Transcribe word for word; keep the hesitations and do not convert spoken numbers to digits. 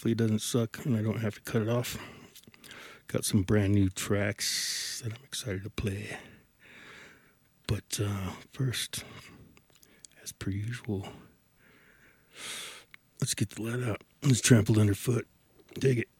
Hopefully it doesn't suck and I don't have to cut it off. Got some brand new tracks that I'm excited to play. But uh, first, as per usual, let's get the lead out. It's trampled underfoot. Dig it.